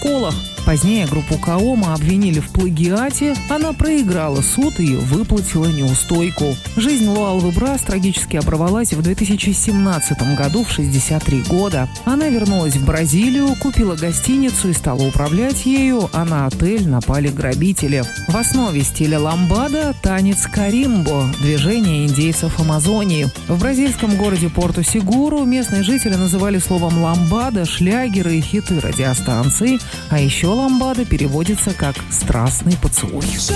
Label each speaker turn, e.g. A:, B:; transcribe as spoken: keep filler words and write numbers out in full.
A: школах. Позднее группу Каома обвинили в плагиате, она проиграла суд и выплатила неустойку. Жизнь Луалвы Брас трагически оборвалась в две тысячи семнадцатом году в шестьдесят три года. Она вернулась в Бразилию, купила гостиницу и стала управлять ею, а на отель напали грабители. В основе стиля ламбада – танец каримбо – движение индейцев Амазонии. В бразильском городе Порту-Сегуру местные жители называли словом ламбада шлягеры и хиты радиостанций, а еще ламбада переводится как «страстный поцелуй».